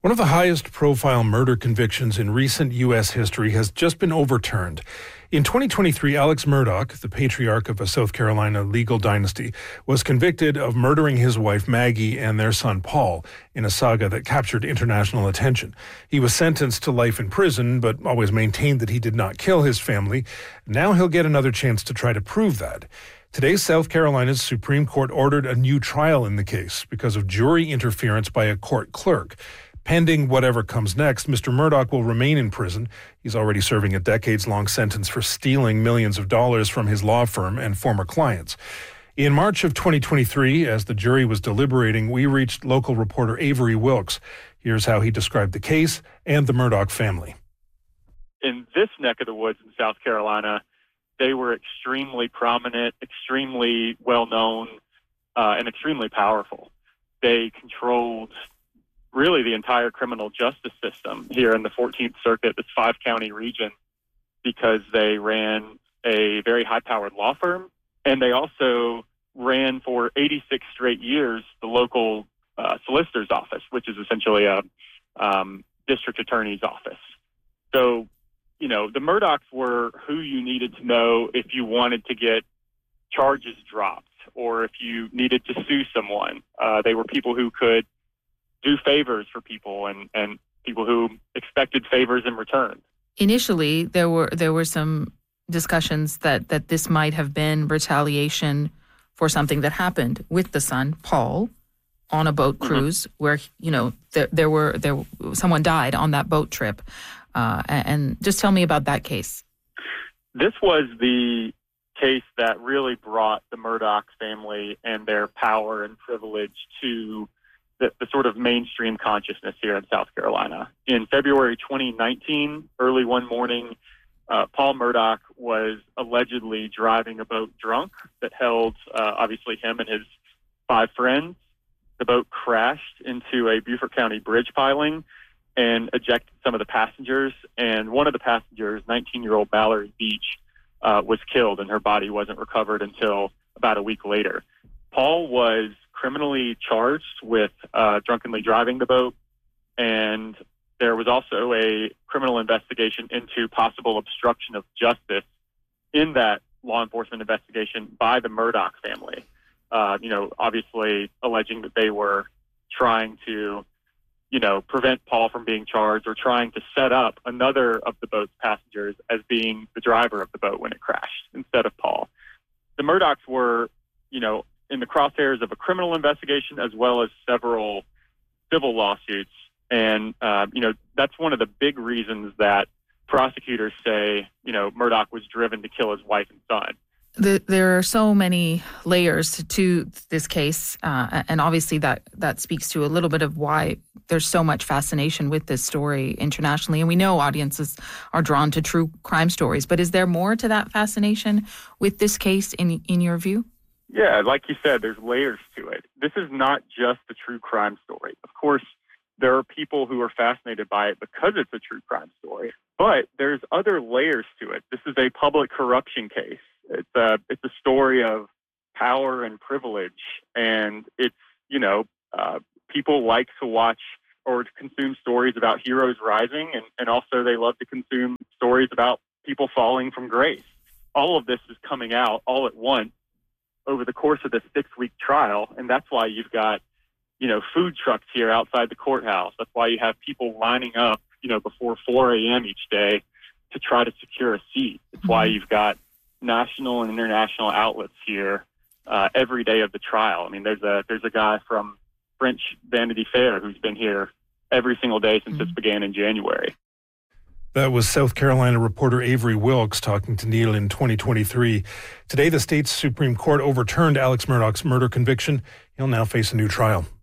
One of the highest profile murder convictions in recent U.S. history has just been overturned. In 2023, Alex Murdaugh, the patriarch of a South Carolina legal dynasty, was convicted of murdering his wife Maggie and their son Paul in a saga that captured international attention. He was sentenced to life in prison, but always maintained that he did not kill his family. Now he'll get another chance to try to prove that. Today, South Carolina's Supreme Court ordered a new trial in the case because of jury interference by a court clerk. Pending whatever comes next, Mr. Murdaugh will remain in prison. He's already serving a decades-long sentence for stealing millions of dollars from his law firm and former clients. In March of 2023, as the jury was deliberating, we reached local reporter Avery Wilkes. Here's how he described the case and the Murdaugh family. In this neck of the woods in South Carolina, they were extremely prominent, extremely well-known, and extremely powerful. They controlled really the entire criminal justice system here in the 14th Circuit, this 5-county region, because they ran a very high-powered law firm, and they also ran for 86 straight years the local solicitor's office, which is essentially a district attorney's office. So, you know, the Murdaughs were who you needed to know if you wanted to get charges dropped or if you needed to sue someone. They were people who could do favors for people and people who expected favors in return. Initially, there were some discussions that this might have been retaliation for something that happened with the son, Paul, on a boat cruise where, you know, someone died on that boat trip. And just tell me about that case. This was the case that really brought the Murdaugh family and their power and privilege to the sort of mainstream consciousness here in South Carolina. In February 2019, early one morning, Paul Murdaugh was allegedly driving a boat drunk that held, obviously, him and his 5 friends. The boat crashed into a Beaufort County bridge piling and ejected some of the passengers. And one of the passengers, 19-year-old Mallory Beach, was killed, and her body wasn't recovered until about a week later. Paul was criminally charged with drunkenly driving the boat, and there was also a criminal investigation into possible obstruction of justice in that law enforcement investigation by the Murdaugh family. Obviously alleging that they were trying to, prevent Paul from being charged or trying to set up another of the boat's passengers as being the driver of the boat when it crashed instead of Paul. The Murdaughs were, in the crosshairs of a criminal investigation as well as several civil lawsuits. And, that's one of the big reasons that prosecutors say, Murdaugh was driven to kill his wife and son. There are so many layers to this case, and obviously that speaks to a little bit of why there's so much fascination with this story internationally. And we know audiences are drawn to true crime stories, but is there more to that fascination with this case in your view? Yeah, like you said, there's layers to it. This is not just a true crime story. Of course, there are people who are fascinated by it because it's a true crime story, but there's other layers to it. This is a public corruption case. It's a story of power and privilege, and it's, people like to watch or to consume stories about heroes rising, and also they love to consume stories about people falling from grace. All of this is coming out all at once over the course of this 6-week trial, and that's why you've got, food trucks here outside the courthouse. That's why you have people lining up, before 4 a.m. each day to try to secure a seat. It's why you've got national and international outlets here every day of the trial. I mean, there's a guy from French Vanity Fair who's been here every single day since this began in January. That was South Carolina reporter Avery Wilkes talking to Neil in 2023. Today, the state's Supreme Court overturned Alex Murdaugh's murder conviction. He'll now face a new trial.